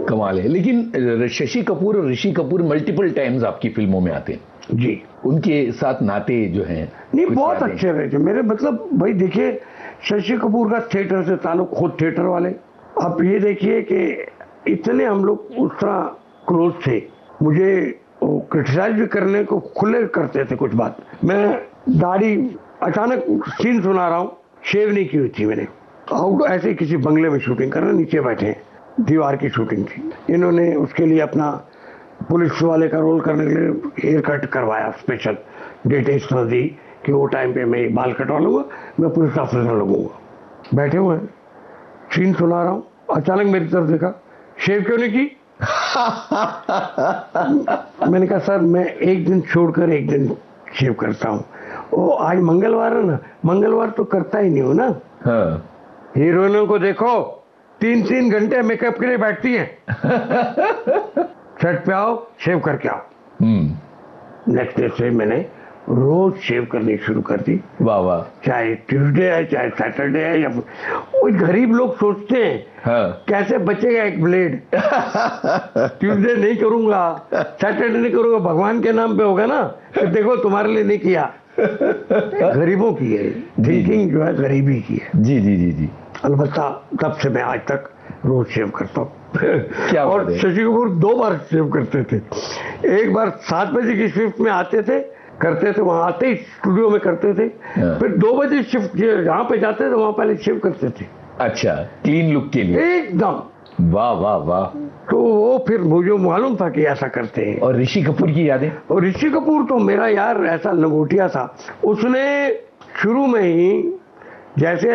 कमाल है। लेकिन शशि कपूर और ऋषि कपूर मल्टीपल टाइम्स आपकी फिल्मों में आते हैं जी, उनके साथ नाते जो हैं नहीं बहुत अच्छे रहे थे मेरे। मतलब भाई देखिए, शशि कपूर का थिएटर से ताल्लुक, खुद थिएटर वाले। आप ये देखिए कि इतने हम लोग उस तरह क्लोज थे, मुझे क्रिटिसाइज भी करने को खुले करते थे कुछ बात। मैं दाढ़ी, अचानक सीन सुना रहा हूँ, शेव नहीं की हुई थी मैंने, आउट ऐसे किसी बंगले में शूटिंग कर रहे, नीचे बैठे हैं, दीवार की शूटिंग थी। इन्होंने उसके लिए अपना पुलिस वाले का रोल करने के लिए हेयर कट करवाया, स्पेशल डेट एक्स्ट्रा दी कि वो टाइम पे मैं बाल कटवा लूंगा, मैं पुलिस ऑफिसर लगूंगा। बैठे हुए हैं, सीन सुना रहा हूँ, अचानक मेरी तरफ देखा, शेव क्यों नहीं की? मैंने कहा सर मैं एक दिन छोड़कर एक दिन शेव करता हूँ। ओ आज मंगलवार है ना, मंगलवार तो करता ही नहीं हो ना। हाँ। हीरोइनों को देखो 3-3 घंटे मेकअप के लिए बैठती हैं। सेट पे आओ, शेव करके आओ। नेक्स्ट डे से मैंने रोज शेव करनी शुरू कर दी। वाह वाह। चाहे ट्यूसडे है, चाहे सैटरडे है, या वो गरीब लोग सोचते हैं हाँ। कैसे बचेगा एक ब्लेड। ट्यूसडे नहीं करूंगा, सैटरडे नहीं करूंगा, भगवान के नाम पे होगा ना, तो देखो तुम्हारे लिए नहीं किया। गरीबों की है थिंकिंग, जो है गरीबी की है। जी जी जी जी। अलबत्ता तब से मैं आज तक रोज शेव करता हूँ। क्या और शशि कपूर 2 बार शेव करते थे। एक बार 7 बजे की शिफ्ट में आते थे, करते थे, वहां आते ही स्टूडियो में करते थे। फिर 2 बजे शिफ्ट जहां पे जाते थे वहां पहले शेव करते थे। अच्छा, क्लीन लुक के लिए एकदम। वाह वाह वाह। तो वो फिर मुझे मालूम था कि ऐसा करते हैं। और ऋषि कपूर की यादें? और ऋषि कपूर तो मेरा यार ऐसा लंगोटिया था, उसने शुरू में ही जैसे